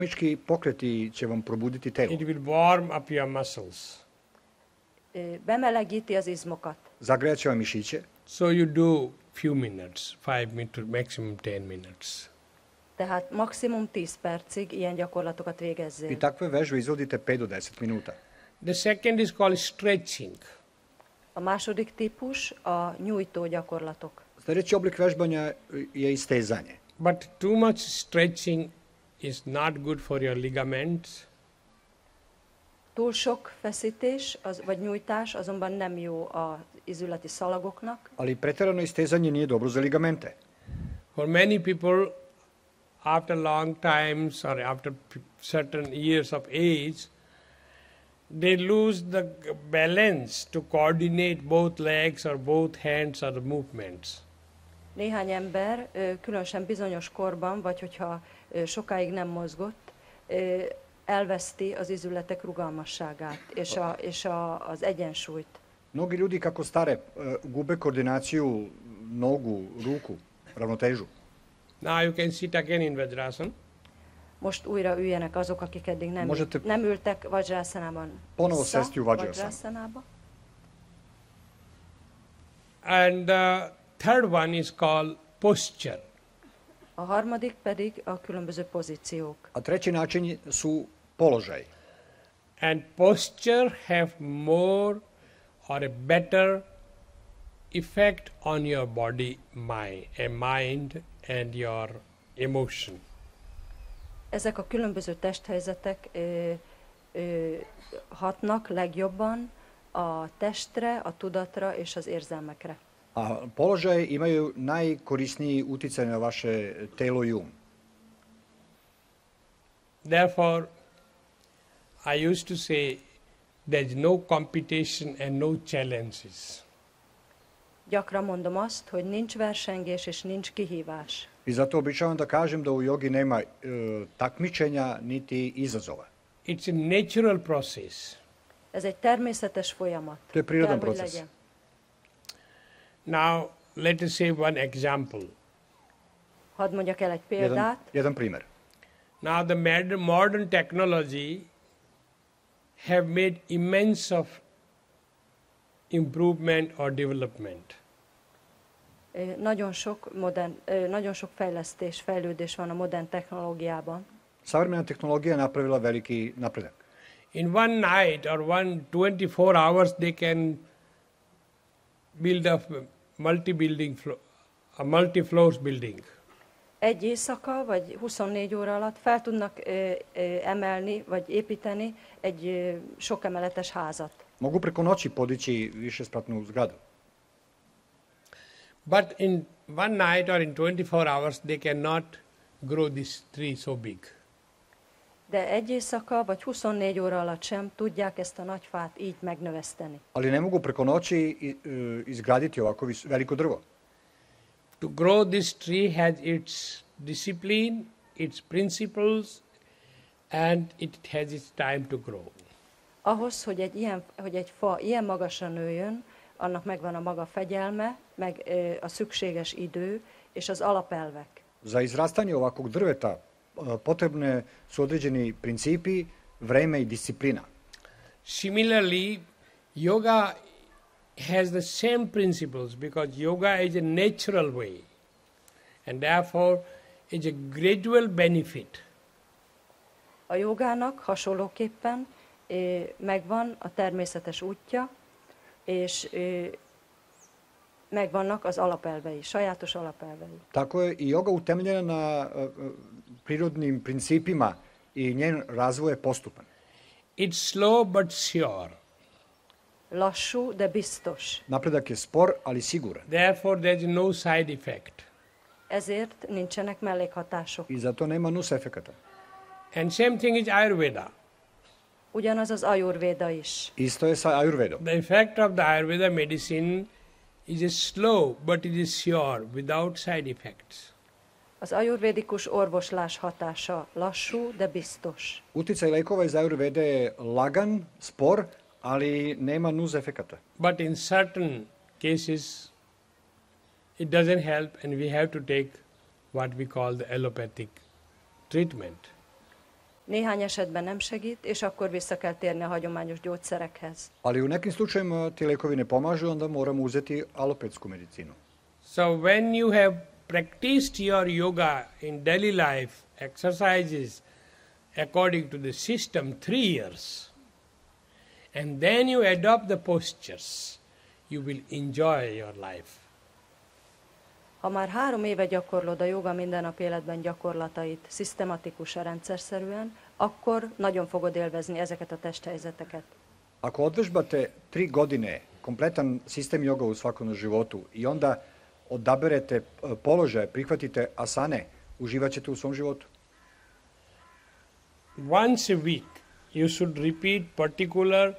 Mički pokreti će vam probuditi telo. It will warm up your muscles. Bemelegíti az izmokat. Zagrejat će vam mišiće. So you do few minutes, 5 minutes, maximum 10 minutes. Tehát maximum 10 percig ilyen gyakorlatokat végezzél. I takve vežbe izvodite 5 do 10 minuta. The second is called stretching. A második típus a nyújtó gyakorlatok. Sljedeći oblik vežbanja je istezanje. But too much stretching is not good for your ligaments. Túl sok feszítés vagy nyújtás azonban nem jó az izületi szalagoknak. Ali pretjerano istezanje nije dobro za ligamente. For many people, after long times or after certain years of age, they lose the balance to coordinate both legs or both hands or the movements. Néhány ember, különösen bizonyos korban, vagy hogyha sokáig nem mozgott, elveszti az izületek rugalmasságát és az egyensúlyt. Mnogi ljudi kako stare gube koordinaciju nogu, ruku, ravnotežu. Now you can sit again in Vajrasana. Most újra üljenek azok, akik eddig nem ültek Vajrasanában. Ponovo sesti u Vajrasana. And the third one is called posture. A harmadik pedig a különböző pozíciók. A treći način su položaj. And posture have more or a better effect on your body, mind and your emotion. Ezek a különböző testhelyzetek hatnak legjobban a testre, a tudatra és az érzelmekre. A položaje imaju najkorisniji uticaj na vaše telo i um. Therefore, I used to say there's no competition and no challenges. Gyakran mondom azt, hogy nincs versengés és nincs kihívás. I zato običavam da kažem da u jogi nema takmičenja niti izazova. It's a natural process. Ez egy természetes folyamat. To je prirodan proces. Now, let us say one example. Hadd mondjak el egy példát. Jedan primer. Now, the modern technology have made immense of improvement or development. Nagyon sok fejlődés van a modern technológiában. Savremena tehnologija napravila veliki napredak. In one night or 24 hours they can build a multi-floors building. Egy éjszaka vagy 24 óra alatt fel tudnak emelni vagy építeni egy sokemeletes házat. Mogu preko noći podići višespratnu zgradu. But in one night or in 24 hours they cannot grow this tree so big. De egy éjszaka vagy 24 óra alatt sem tudják ezt a nagy fát így megnöveszteni. Ali ne mogu preko noći izgraditi ovako veliko drvo. To grow this tree has its discipline, its principles, and it has its time to grow. Ahhoz, hogy egy fa ilyen magasra nőjön, annak megvan a maga fegyelme, meg a szükséges idő és az alapelvek. Za izrastanje ovakvog drveta potrebne su određeni principi, vreme i disciplina. Similarly, yoga has the same principles because yoga is a natural way and therefore is a gradual benefit. A jogának hasonlóképpen megvan a természetes útja, és megvannak az alapelvei, sajátos alapelvei. Tako je i yoga utemeljena na prirodnim principima i njen razvoj je postupan. It's slow but sure. Lassú, de biztos. Napredak je spor, ali siguran. Therefore there is no side effect. Ezért nincsenek mellékhatások. I zato nema nus efekata. And same thing is Ayurveda. Ugyanaz az Ayurveda is. Isto je sa Ayurvedom. The effect of the Ayurveda medicine is slow, but it is sure, without side effects. Az ajurvédikus orvoslás hatása lassú, de biztos. Uticaj lekova iz Ayurvede je lagan, spor, ali nema nus efekata. But in certain cases, it doesn't help and we have to take what we call the allopathic treatment. Néhány esetben nem segít, és akkor vissza kell térni a hagyományos gyógyszerekhez. Ali u nekim slučajevima ti lekovi ne pomažu, onda moramo uzeti alopetsku medicinu. So when you have practiced your yoga in daily life, exercises according to the system 3 years, and then you adopt the postures, you will enjoy your life. Ha már 3 éve gyakorlod a joga mindennap életben gyakorlatait szisztematikusan, rendszerszerűen, akkor nagyon fogod élvezni ezeket a testhelyzeteket. Ako odvežbate 3 godine kompletan sistem joga u svakodnevnom životu i onda odaberete položaje, prihvatite asane, uživat ćete u svom životu. Once a week you should repeat particular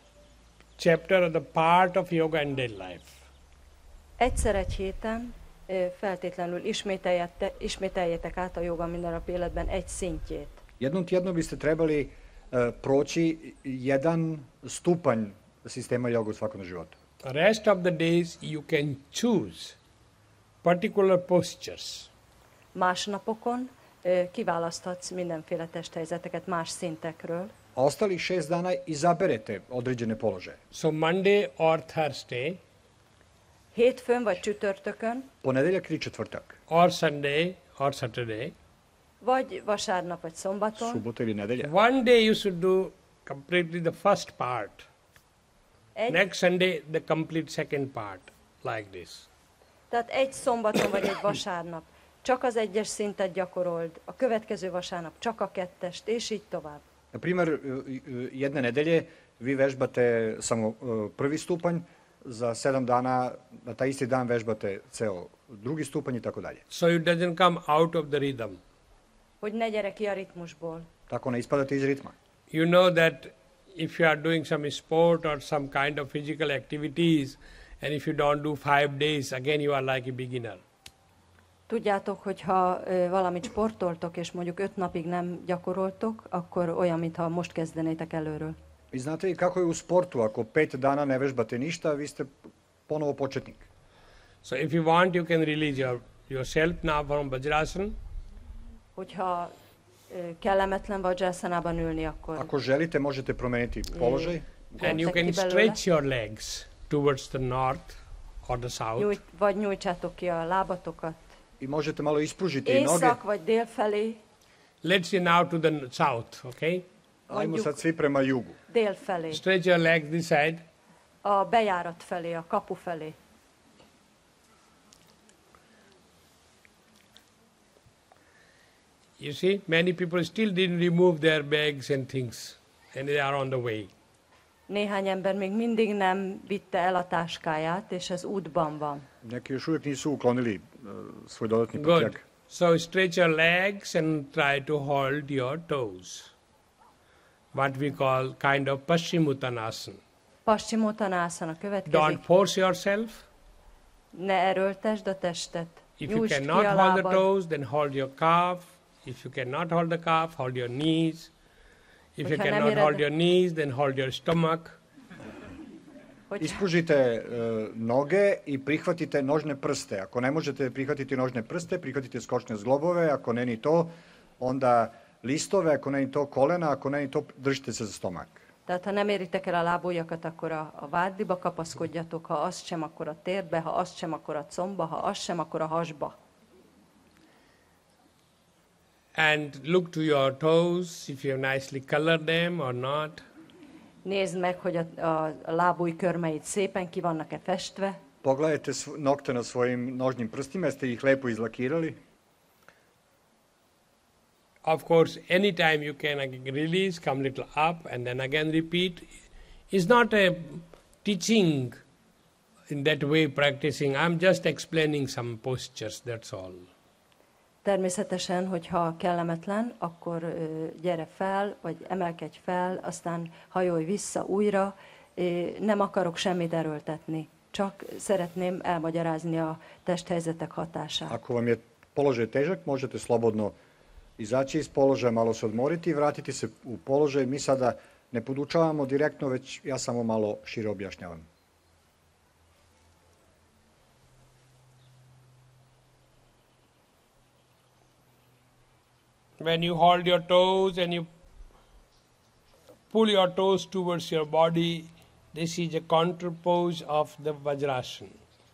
chapter or the part of yoga in daily life. Egyszer egy héten feltétlenül ismételjétek át a joga mindennapi életben egy szintjét. Jednom tjedno biste trebali proći jedan stupanj sistema joga u svakodnevnom životu. The rest of the days you can choose particular postures. Más napokon kiválaszthatsz mindenféle testhelyzeteket más szintekről. Ostalih 6 dana izaberete određene položaje. So Monday or Thursday Hétfőn vagy csütörtökön, Ponedeljak ili četvrtak, or Sunday or Saturday, vagy vasárnap vagy szombaton, subota ili nedelja. one day you should do completely the first part. egy, Next Sunday the complete second part, like this. tehát egy szombaton vagy egy vasárnap csak az egyes szintet gyakorold, a következő vasárnap csak a kettest, és így tovább. Na primjer, jedne nedelje vi vežbate samo prvi stupanj, za 7 dana, na taj isti dan vežbate ceo drugi stupanj i tako dalje. So it doesn't come out of the rhythm. Hogy ne gyere ki a ritmusból. Tako ne ispadate iz ritma. You know that if you are doing some sport or some kind of physical activities, and if you don't do 5 days, again you are like a beginner. Tudjátok, hogy ha valamit sportoltok, és mondjuk 5 napig nem gyakoroltok, akkor olyan, mintha most kezdenétek előről. I znate i kako je u sportu, ako 5 dana ne vežbate ništa, vi ste ponovo početnik. So if you want, you can release yourself now from Vajrasana. Hogyha kellemetlen vajrasanában ülni, akkor Ako želite, možete promeniti položaj. And you can stretch your legs towards the north or the south. vagy nyújtsátok ki a lábatokat. I možete malo ispružiti i noge. Észak vagy dél felé. Let's say now to the south, okay? Ajmo sad svi prema jugu. Dél felé. Stretch your legs this side. A bejárat felé, a kapu felé. You see, many people still didn't remove their bags and things, and they are on the way. Néhány ember még mindig nem vitte el a táskáját, és ez útban van. Neki još uvijek nisu uklonili svoj dodatni Good. prtljag. So stretch your legs and try to hold your toes. What we call kind of Paschimottanasana. Paschimottanasana következik. Don't force yourself. Ne erőltesd a testet. If you Nyújtsd ki cannot a hold the lábad. toes, then hold your calf. If you cannot hold the calf, hold your knees. If you Hogyha nem cannot éred- hold your knees, then hold your stomach. Hogy Ispružite noge i prihvatite nožne prste. Ako ne možete prihvatiti nožne prste, prihvatite skočne zglobove. Ako ne ni to, onda listove. Ako ne ni to, kolena. Ako ne ni to, držite se za stomak. Tehát ha nem éritek el a lábujjakat, akkor a vádliba kapaszkodjatok, ha azt sem, akkor a térbe, ha azt sem, akkor a combba, ha azt sem, akkor a hasba. And look to your toes, if you have nicely colored them or not. Nézd meg, hogy a lábúj körmeid szépen ki vannak-e festve. Pogledajte nokte na svojim nožnim prstima, jeste ih lepo izlakirali. Of course, anytime you can release, come little up, and then again repeat. It's not a teaching in that way, practicing. I'm just explaining some postures, that's all. Természetesen, hogyha kellemetlen, akkor gyere fel, vagy emelkedj fel, aztán hajolj vissza újra. Nem akarok semmit erőltetni, csak szeretném elmagyarázni a testhelyzetek hatását. Ako vam je položaj težak, možete slobodno izaći iz položaja, malo se odmoriti i vratiti se u položaj. Mi sada ne podučavamo direktno, već ja samo malo šire objašnjavam. When you hold your toes and you pull your toes towards your body. This is a counterpose of the Vajrasana.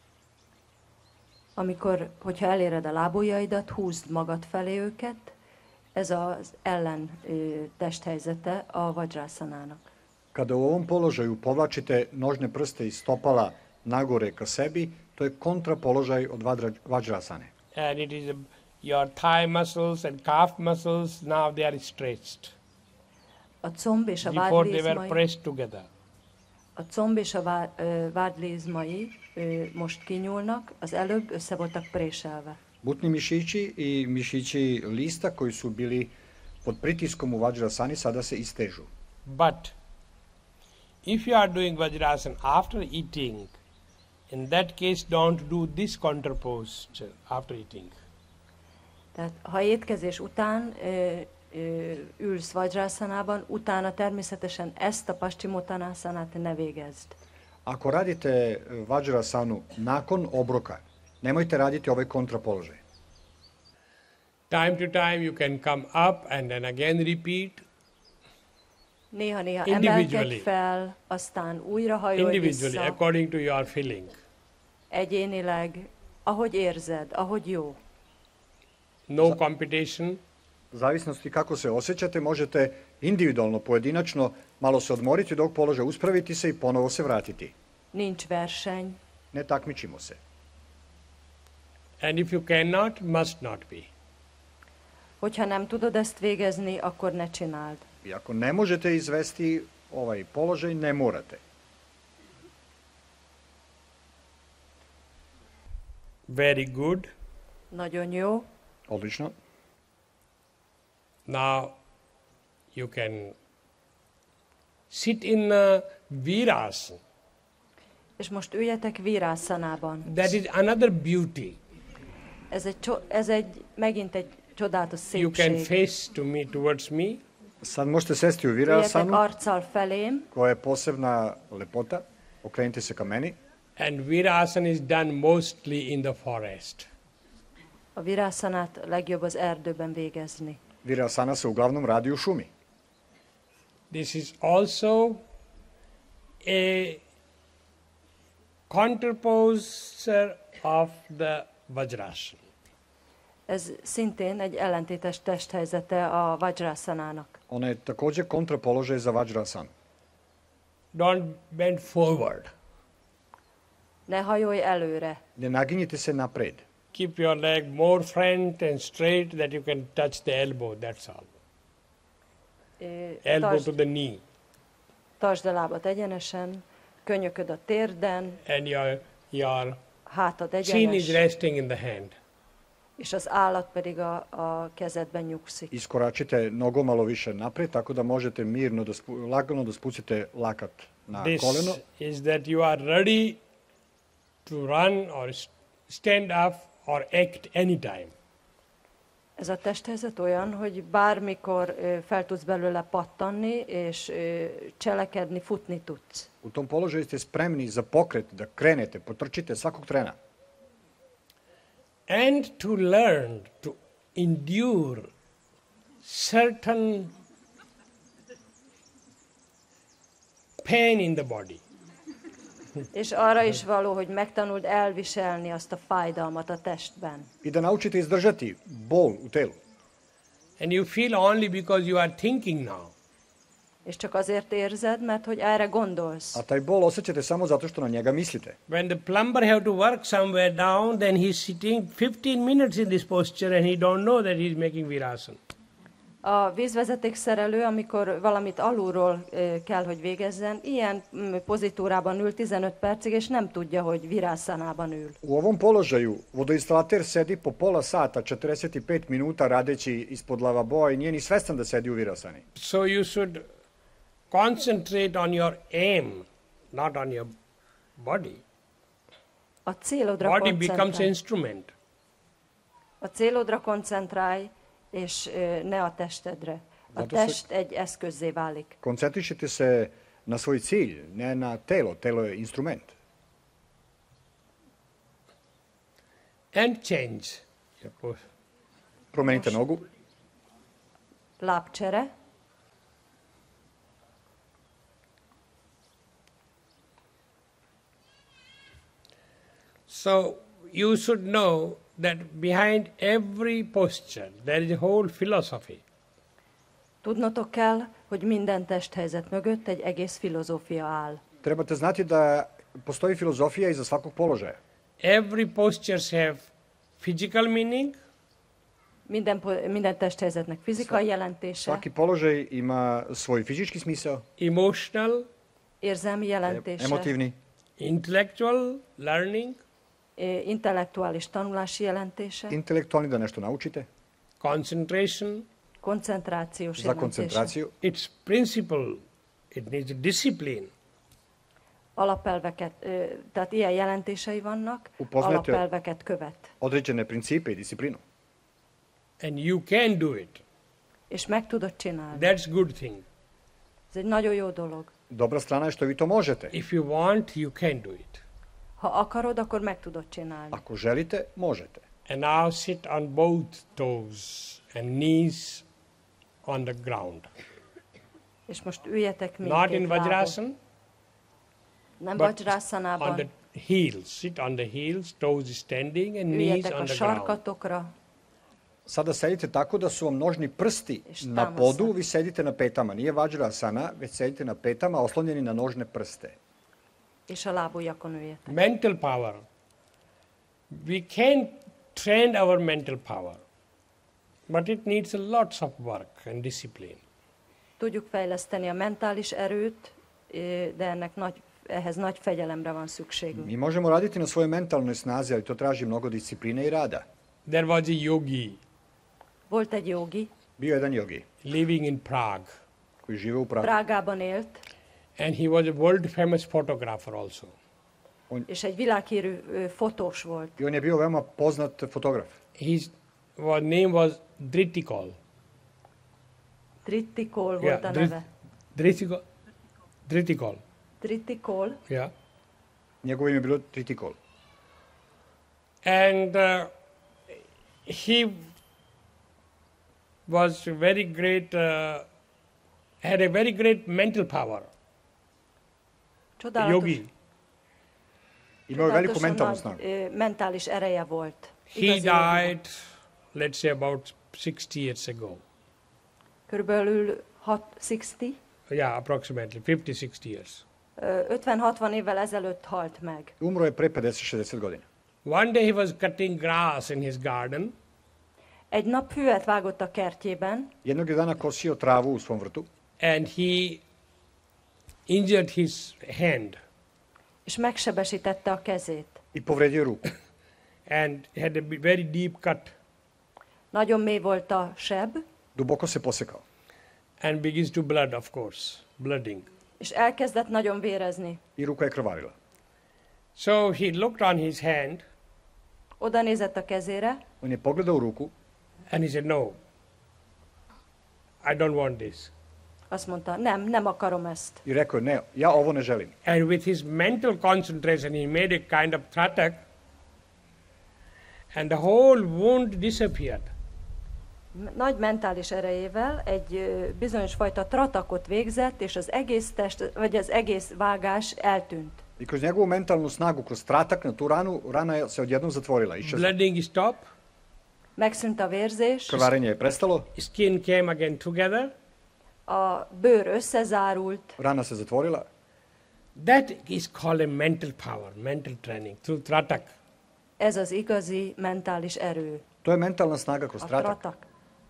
Hogyha eléred a lábujjaidat, húzd magad felé őket. Ez az ellen testhelyzete a Vajrasanának. Kada u ovom položaju povlačite nožne prste iz stopala nagore ka sebi, to je kontrapoložaj od Vajrasane. And it is your thigh muscles and calf muscles, now they are stretched. A comb és a Before they were vádlizmai, pressed together. a comb és a vádlizmai most kinyúlnak, az előbb össze voltak préselve. Butni mišići i mišići lista koji su bili pod pritiskom u Vajrasani sada se istežu. But if you are doing Vajrasana after eating, in that case don't do this counterpose after eating. Tehát ha étkezés után ülsz Vajrasanában, utána természetesen ezt a Paschimottanasana ne végezd. Ako radite Vajrasanu nakon obroka, nemojte raditi ovaj kontrapoložaj. Time to time you can come up and then again repeat. Néha-néha Individually. emelkedj fel, aztán újra hajolj Individually, vissza, according to your feeling. egyénileg, ahogy érzed, ahogy jó. No competition. U zavisnosti kako se osjećate, možete individualno, pojedinačno, malo se odmoriti dok položaj, uspraviti se i ponovo se vratiti. Nincs verseny, Ne takmičimo se. And if you cannot, must not be. hogyha nem tudod ezt végezni, akkor ne csináld. I ako ne možete izvesti ovaj položaj, ne morate. Very good. Nagyon jó. Odlično. Now you can sit in Virasana. És most üljetek Virassanában. That is another beauty. Ez megint egy csodálatos You can szépség. face to me, towards me. Sad možete sesti u Üljetek Virasanu, arccal felém, koja je posebna lepota. Okrenite se ka meni. And Virasana is done mostly in the forest. a Virassanát legjobb az erdőben végezni. Virasana se uglavnom radi u šumi. This is also a counterpose of the Vajrasana. Ez szintén egy ellentétes testhelyzete a Vajrasanának. Ona je također kontrapoložaj za Vajrasanu. Don't bend forward. Ne hajolj előre. Ne naginjite se napred. Keep your leg more front and straight that you can touch the elbow, that's all. Elbow to the knee. Tartsd a lábat egyenesen, könyököd a térden, And your hátad chin is egyenes, resting in the hand. és az állat pedig a kezedben nyugszik. Iskoračite nogom malo više napred, tako da možete mirno, lagano da spucite lakat na This koleno. is that you are ready to run or stand up or act anytime. Ez a testhelyzet olyan, hogy bármikor fel tudsz belőle pattanni, és cselekedni, futni tudsz. U tom položaju ste spremni za pokret, da krenete, potrčite svakog trena. And to learn to endure certain pain in the body. És arra is való, hogy megtanuld elviselni azt a fájdalmat a testben. I da naučite izdržati bol u telu. And you feel only because you are thinking now. És csak azért érzed, mert hogy erre gondolsz. A taj bol osjećate samo zato što na njega mislite. When the plumber have to work somewhere down, then he's sitting 15 minutes in this posture and he don't know that he's making virasana. A vízvezetékszerelő, amikor valamit alulról kell, hogy végezzen, ilyen pozitúrában ül 15 percig, és nem tudja, hogy virászanában ül. U ovom položaju vodoinstalater sedi po pola sata, 45 minuta radeći ispod lavaboa i nije ni svestan da sedi u virasani. So you should concentrate on your aim, not on your body. A célodra Body becomes koncentrálj. instrument. A célodra koncentrálj, és ne a testedre. A Zato se- test egy eszközzé válik. Koncentrišite se na svoj cilj, ne na telo. Telo je instrument. And change your pose. Promenite nogu, Lábcsere, So you should know that behind every posture there is a whole philosophy. Tudnotok kell, hogy minden testhelyzet mögött egy egész filozófia áll. Trebate znati da postoji filozofija iza svakog položaja. Every postures have physical meaning, Minden testhelyzetnek fizikai jelentése, Svaki položaj ima svoj fizički smisao, emotional, érzelmi jelentése, emotivni, intellectual learning, intellektuális tanulási jelentése, intelektualni da nešto naučite, concentration. koncentrációs za jelentése. koncentraciju. Its principle, it needs a discipline. Alapelveket, tehát ilyen jelentései vannak, Upoznajte- alapelveket követ. Određene principe i disciplinu. And you can do it. És meg tudod csinálni. That's good thing. Ez egy nagyon jó dolog. Dobra strana je što vi to možete. If you want, you can do it. Ha akarod, akkor meg tudod csinálni. Ako želite, možete. And now sit on both toes and knees on the ground. És most üljetek Not mindkét in lábon. Vajrasana, Nem but on vajrássanában. the heels. Sit on the heels, toes standing and knees Üljetek on a the ground. sarkatokra, Sada sedite tako da su vam nožni prsti I šta na mu podu, sad? vi sedite na petama. Nije vajrasana, već sedite na petama, oslonjeni na nožne prste. és a lábujjakon üljetek. Mental power. We can train our mental power, but it needs a lots of work and discipline. Tudjuk fejleszteni a mentális erőt, de ehhez nagy fegyelemre van szükségünk. Mi možemo raditi na svojoj mentalnoj snazi, ali to traži mnogo discipline i rada. There was a yogi Volt egy jogi, Bio je jedan jogi living in Prague, koji žive u Pragu. Prágában élt, and he was a world famous photographer also. és egy világhírű fotós volt. I on je bio veoma poznat fotograf. His name was Dritikol. Trittikol volt a Yeah, neve. Dritikol. Trittikol, Yeah. Njegovo ime je bilo Tritikol. And he was very great, had a very great mental power. csodálatos, Yogi. Imao je veliku csodálatosan mentalnu nagy, snagu. mentális ereje volt. He Igazi jogi. died, let's say, about 60 years ago. Körülbelül 60, Yeah, approximately 50-60 years. 50-60 évvel ezelőtt halt meg. Umro je pre 50-60 godina. One day he was cutting grass in his garden, Egy nap füvet vágott a kertjében, Jednog je dana kosio travu u svom vrtu and he injured his hand és megsebesítette a kezét. i povredio ruku. and had a very deep cut Nagyon mély volt a seb, Duboko se posekao. and begins to blood, of course, blooding. és elkezdett nagyon vérezni. I ruka je krvarila. So he looked on his hand Oda nézett a kezére, On je pogledao u ruku and he said, "No, I don't want this." azt mondta, nem akarom ezt. i rekao je, ne, ja ovo ne želim. And with his mental concentration, he made a kind of tratak, and the whole wound disappeared. Nagy mentális erejével egy bizonyos fajta tratakot végzett, és az egész test, vagy az egész vágás eltűnt. I kroz njegovu mentalnu snagu, kroz tratak na tu ranu, rana je se odjednom zatvorila. Iščezla. Blooding stopped, Megszűnt a vérzés, Krvarenje je prestalo, skin came again together. a bőr összezárult. rana se zatvorila. That is called a mental power, mental training through tratak. Ez az igazi mentális erő, To je mentalna snaga kroz a tratak. tratak.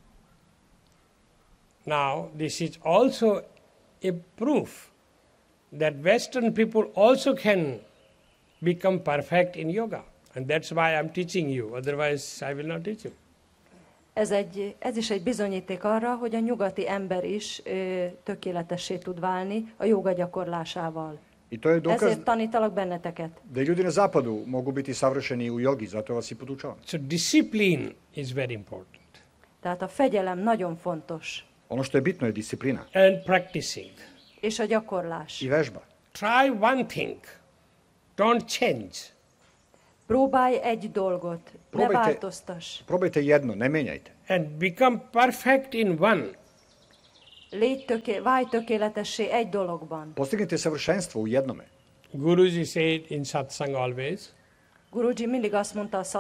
Now, this is also a proof that Western people also can become perfect in yoga. And that's why I'm teaching you, otherwise I will not teach you. Ez is egy bizonyíték arra, hogy a nyugati ember is tökéletessé tud válni a joga gyakorlásával. I to je dokaz Ezért tanítalak benneteket. da i ljudi na zapadu mogu biti savršeni u jogi, zato vas i podučavam. So discipline is very important. Tehát a fegyelem nagyon fontos, Ono što je bitno je disciplina And practicing. és a gyakorlás. i vežba. Try one thing. Don't change. Próbálj egy dolgot, ne Próbajte- változtass. Probajte jedno, ne menjajte. And become perfect in one. Válj tökéletessé egy dologban. Postignite savršenstvo u jednome. Guruji said in satsang always, Guruji mindig azt mondta a